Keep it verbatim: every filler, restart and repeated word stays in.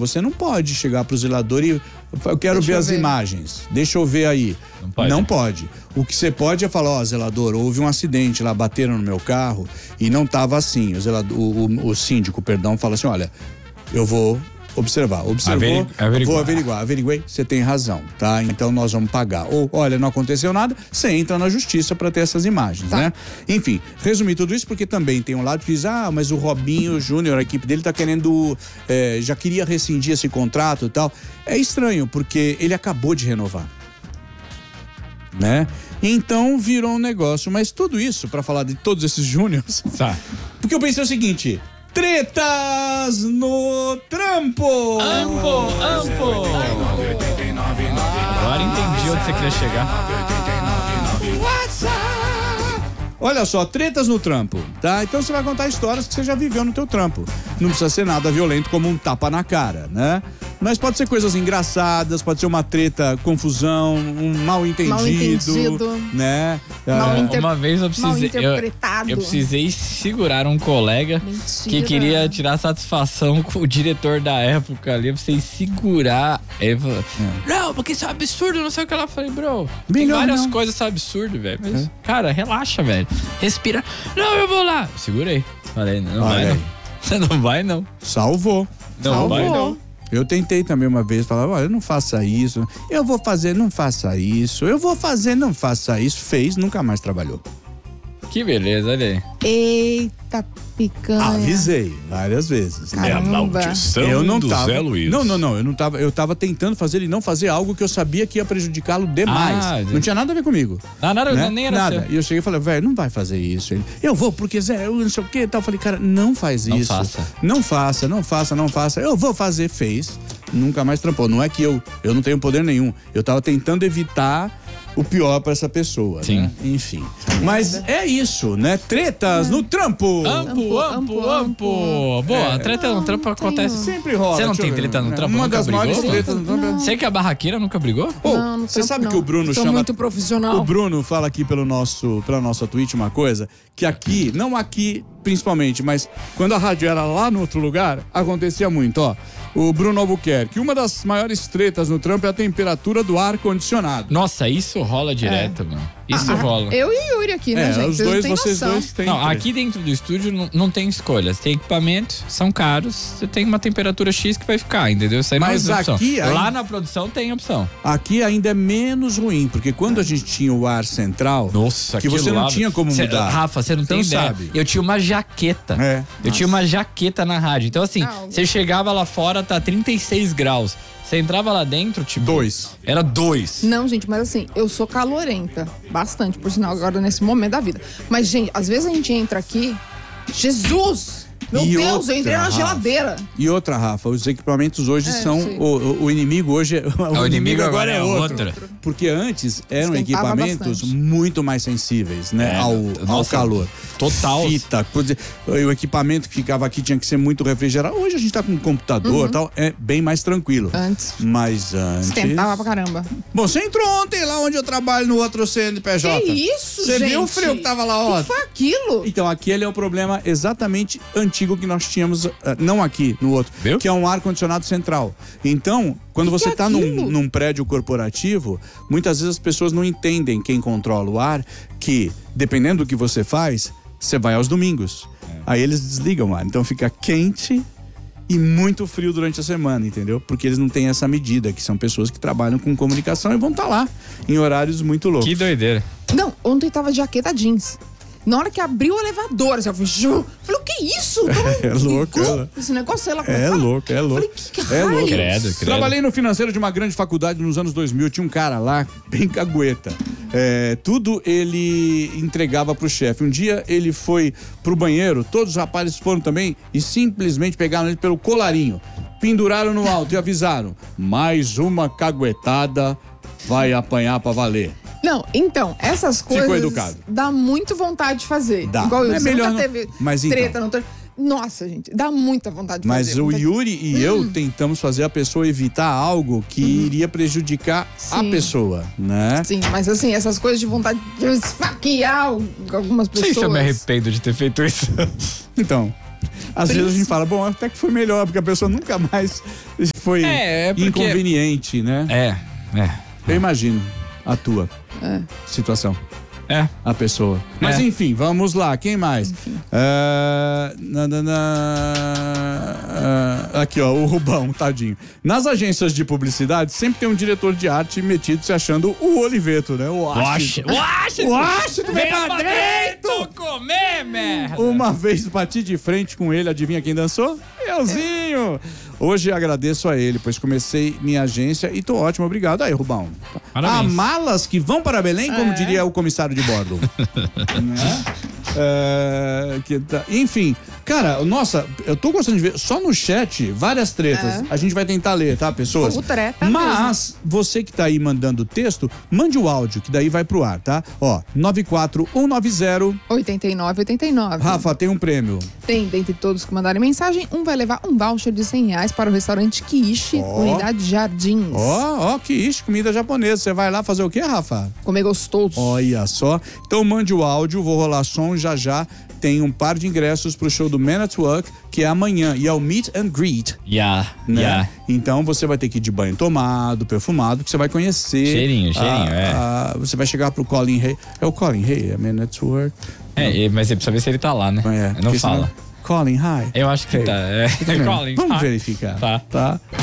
você não pode chegar pro zelador e eu quero Deixa ver eu as ver. imagens, deixa eu ver aí. Não pode. Não pode. O que você pode é falar, ó, zelador, houve um acidente lá, bateram no meu carro e não tava assim. O, zelador, o, o, o síndico, perdão, fala assim, olha, eu vou observar. Observou, Averi- averiguar. vou averiguar. Averiguei, você tem razão, tá? Então nós vamos pagar. Ou, olha, não aconteceu nada, você entra na justiça para ter essas imagens, Tá. né? Enfim, resumir tudo isso porque também tem um lado que diz, ah, mas o Robinho Júnior, a equipe dele tá querendo, é, já queria rescindir esse contrato e tal. É estranho, porque ele acabou de renovar, né? Então virou um negócio, mas tudo isso para falar de todos esses júniors, Tá. porque eu pensei o seguinte, tretas no trampo! Ampo, ampo. Agora entendi onde você queria chegar. Olha só, tretas no trampo, tá? Então você vai contar histórias que você já viveu no teu trampo. Não precisa ser nada violento como um tapa na cara, né? Mas pode ser coisas engraçadas, pode ser uma treta, confusão, um mal entendido, Mal entendido. né? Mal Ah, inter- Uma vez eu Mal precisei, eu, interpretado. eu precisei segurar um colega Mentira. que queria tirar satisfação com o diretor da época ali. Eu precisei segurar. Ele falou, não, porque isso é um absurdo, não sei o que ela falei, bro. Tem Melhor várias não. coisas que são absurdas, velho. Mas, cara, relaxa, velho. Respira. Não, eu vou lá. Segurei. Falei, não Olha vai aí. não. Você não vai não. Salvou. Não Salvou. vai não. Eu tentei também uma vez, falava, olha, não faça isso, eu vou fazer, não faça isso, eu vou fazer, não faça isso. Fez, nunca mais trabalhou. Que beleza, olha aí. Eita picanha. Avisei várias vezes. né? Caramba. Eu não do tava. Zé Luiz. Não, não, não. Eu não tava. Eu tava tentando fazer ele não fazer algo que eu sabia que ia prejudicá-lo demais. Ah, não tinha nada a ver comigo. Não, nada, né? nem era nada. seu. E eu cheguei e falei, velho, não vai fazer isso. Ele, eu vou, porque Zé, eu não sei o que e tal. Eu falei, cara, não faz Não isso. faça. Não faça, não faça, não faça. Eu vou fazer, fez. Nunca mais trampou. Não é que eu, eu não tenho poder nenhum. Eu tava tentando evitar o pior pra essa pessoa. Sim. Né? Enfim. Mas é isso, né? Tretas no trampo. Ampo, ampo, ampo, ampo. Boa, É. treta no trampo acontece. Sempre rola. Você não deixa tem eu ver, treta no né? trampo? Uma Nunca das brigou, maiores mano? tretas no trampo. é- Você que é barraqueira nunca brigou? Ô, Não, no você trampo sabe não. que o Bruno Sou chama. muito profissional. O Bruno fala aqui pelo nosso, pela nossa Twitch uma coisa, que aqui, não aqui principalmente, mas quando a rádio era lá no outro lugar, acontecia muito, ó. O Bruno Albuquerque, uma das maiores tretas no trampo é a temperatura do ar-condicionado. Nossa, isso rola direto, mano. Isso Ah, rola. Eu e Yuri aqui, né, É, gente? os Vocês dois, não têm vocês noção. dois têm. Não, treta. aqui dentro do estúdio não, não tem escolha. Você tem equipamento, são caros, você tem uma temperatura X que vai ficar, entendeu? Isso aí não Mas tem opção. aqui Lá ainda- na produção tem opção. Aqui ainda é menos ruim, porque quando a gente tinha o ar central, Nossa, que você não tinha como Cê- mudar. Rafa, você não Você tem não ideia. sabe. Eu tinha uma jaqueta. É. Eu tinha uma jaqueta na rádio. Então, assim, Não. você chegava lá fora, tá trinta e seis graus. Você entrava lá dentro, tipo. Dois. Era dois. Não, gente, mas assim, eu sou calorenta. Bastante, por sinal, agora nesse momento da vida. Mas, gente, às vezes a gente entra aqui. Jesus! Meu E Deus, eu entrei outra, na Rafa? geladeira. E outra, Rafa, os equipamentos hoje É, são. sim. O, o- o inimigo hoje é. O, inimigo agora é outro. Porque antes eram Esquentava equipamentos bastante. muito mais sensíveis, né? É, ao, ao nossa, calor. total. Fita, coisa- o equipamento que ficava aqui tinha que ser muito refrigerado. Hoje a gente tá com um computador e tal, é bem mais tranquilo. Antes. Mas antes. Esquentava pra caramba. Bom, você entrou ontem lá onde eu trabalho no outro C N P J. Que isso, Você gente? viu o frio que tava lá O ontem? que foi aquilo? Então, aquele é o problema exatamente antigo que nós tínhamos, ah, não aqui, no outro, Viu? que é um ar-condicionado central. Então, quando Que você que é está num, aquilo? num prédio corporativo, muitas vezes as pessoas não entendem quem controla o ar, que, dependendo do que você faz, você vai aos domingos. Aí eles desligam o ar, então fica quente e muito frio durante a semana, entendeu? Porque eles não têm essa medida, que são pessoas que trabalham com comunicação e vão estar lá em horários muito loucos. Que doideira. Não, ontem tava de jaqueta jeans. Na hora que abriu o elevador, assim, eu falei, Ju, falei, o que é isso? É louco, Ligou ela- esse negócio, sei lá como É fala. louco, é louco. Falei, que É raio? louco. Credo, credo. Trabalhei no financeiro de uma grande faculdade nos anos dois mil. Tinha um cara lá, bem cagueta. É, tudo ele entregava pro chefe. Um dia ele foi pro banheiro, todos os rapazes foram também e simplesmente pegaram ele pelo colarinho, penduraram no alto e avisaram: mais uma caguetada vai apanhar pra valer. Não, então, essas coisas educado. dá muito vontade de fazer. Dá. Igual eu, É você melhor nunca não- teve Mas então. treta no tra- Nossa, gente, dá muita vontade de Mas fazer. o Vontade- Yuri e eu tentamos fazer a pessoa evitar algo que iria prejudicar a Sim. pessoa, né? Sim, mas assim, essas coisas de vontade de esfaquear algumas Não sei pessoas. se eu me arrependo de ter feito isso. Então, Às vezes a gente fala, bom, até que foi melhor, porque a pessoa nunca mais foi É, é porque- inconveniente, né? É, é. Eu imagino a tua É. situação. É. A pessoa. Mas É. enfim, vamos lá. Quem mais? Ah, na, na, na- ah, aqui, ó, o Rubão, tadinho. Nas agências de publicidade, sempre tem um diretor de arte metido se achando o Oliveto, né? O Washington. Washington! Washington, vem pra dentro! comer, merda! Uma vez bati de frente com ele, adivinha quem dançou? Euzinho! Hoje agradeço a ele, pois comecei minha agência e tô ótimo, obrigado. Aí, Rubão. Parabéns. Há malas que vão para Belém, como É. diria o comissário de bordo. Né? É, que tá- Enfim, cara, nossa, eu tô gostando de ver, só no chat, várias tretas. É. A gente vai tentar ler, tá, pessoas? Ou treta Mas, você que tá aí mandando texto, mande o áudio, que daí vai pro ar, tá? Ó, nove quatro um nove zero. oitenta e nove, oitenta e nove. Rafa, tem um prêmio. Tem, dentre todos que mandarem mensagem, um vai levar um voucher de cem reais para o restaurante Kiishi, Ó. Unidade Jardins. Ó, ó, que isso, comida japonesa. Você vai lá fazer o quê, Rafa? Comer gostoso. Olha só. Então mande o áudio, vou rolar som já já. Tem um par de ingressos pro show do Man at Work, que é amanhã, e é o Meet and Greet, Yeah, né? yeah. Então você vai ter que ir de banho tomado, perfumado, que você vai conhecer. Cheirinho, cheirinho, a- é. a- você vai chegar pro Colin Hay. É o Colin Hay, é Man at Work. É, mas você precisa ver se ele tá lá, né? É, Não porque fala. senão- Colin Hi. Eu acho que Hey. tá. É. Colin, Vamos tá. verificar. Tá. Tá.